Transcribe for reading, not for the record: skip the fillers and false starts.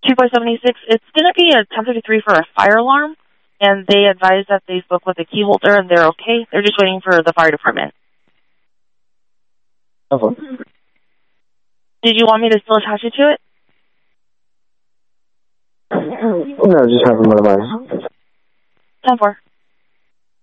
24786, it's going to be a 1053 for a fire alarm, and they advise that they spoke with a key holder and they're okay. They're just waiting for the fire department. Okay. Did you want me to still attach you to it? No, just have them advise. 10-4.